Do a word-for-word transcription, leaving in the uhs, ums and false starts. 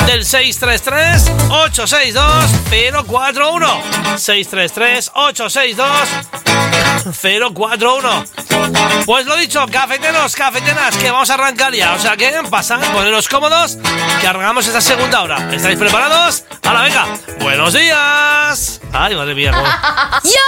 del seis tres tres, ocho seis dos, cero cuatro uno. seis tres tres, ocho seis dos, cero cuatro uno. Pues lo dicho, cafeteros, cafeteras, que vamos a arrancar ya. O sea que pasan, poneros cómodos, que arrancamos esta segunda hora. ¿Estáis preparados? ¡Hala, venga! ¡Buenos días! ¡Ay, madre mía! ¿Cómo?